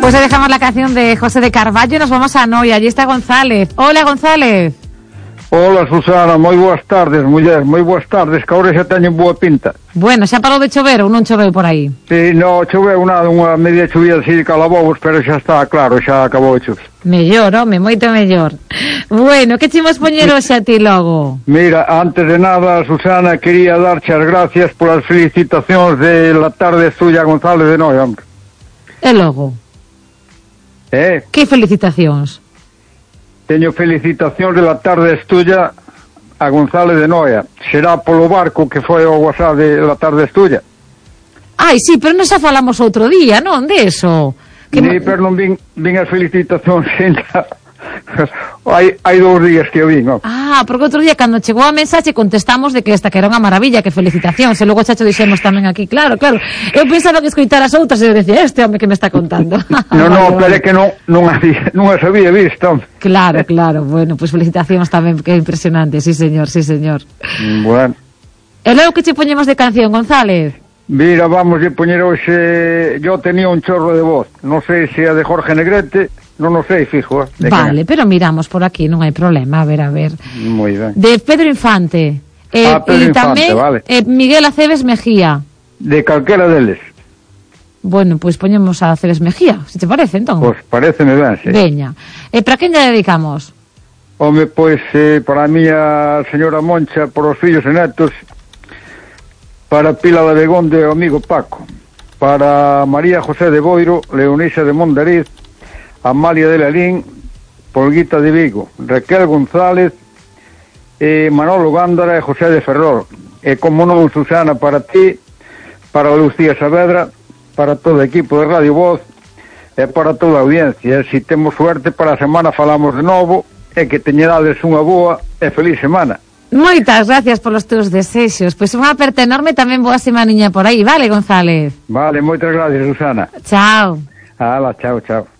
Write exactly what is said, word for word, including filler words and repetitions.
Después de dejamos la canción de José de Carballo, nos vamos a Noia. Allí está González. Hola, González. Hola, Susana, moi boas tardes, muller, moi boas tardes, que ahora xa teñen boa pinta. Bueno, xa parou de chover ou non choveu por aí? Sí, non choveu nada, unha media chovida así de calabobos, pero xa está claro, xa acabou de chover. Mellor, home, moito mellor. Bueno, que chimos poñer hoxe a ti logo? Mira, antes de nada, Susana, quería darche as gracias polas felicitacións de la tarde suya González de Noia, hombre. E logo? Eh? Que felicitacións? Teño felicitacións de la tarde estuya a González de Noia. Será polo barco que foi ao WhatsApp de la tarde estuya. Ai, sí, pero non xa falamos outro día, non, de eso? Que sí, pero non vin, vin as felicitacións ainda. hai, hai dous días que o vin, oh. Ah, porque outro día cando chegou a mensaxe contestamos de que esta que era unha maravilla, que felicitacións, e logo xa cho dixemos tamén aquí, claro, claro. Eu pensaba que escoitar as outras e eu decía, este home que me está contando. non, non, pero é que non, non, había, non as había visto. Claro, claro, bueno, pois pues felicitacións tamén, que é impresionante, sí señor, sí señor. Bueno. E logo que che poñemos de canción, González? Mira, vamos a poñer hoxe, yo tenía un chorro de voz, non sei se é de Jorge Negrete, non o sei, fijo. Eh, vale, pero miramos por aquí, non hai problema, a ver, a ver. Moi ben. De Pedro Infante. Eh, ah, Pedro e Infante, tamén, vale. Eh, Miguel Aceves Mejía. De calquera deles. Bueno, pois pues poñemos a Aceves Mejía, se te parece, entón? Pois pues pareceme ben, sí. Veña. E eh, para quen lle dedicamos? Home, pois, eh, para a miña señora Moncha, por os fillos e netos, para Pila de Begonde, o amigo Paco, para María José de Boiro, Leonisa de Mondariz, Amalia de Lalín, Polguita de Vigo, Raquel González, eh, Manolo Gándara e José de Ferrol. E como non, Susana, para ti, para Lucía Saavedra, para todo o equipo de Radio Voz e para toda a audiencia. Se si temos suerte, para a semana falamos de novo e que teñerades unha boa e feliz semana. Moitas gracias polos teus desexos. Pois unha aperta enorme, tamén boa semaniña por aí, vale, González? Vale, moitas gracias, Susana. Chao. Hala, chao, chao.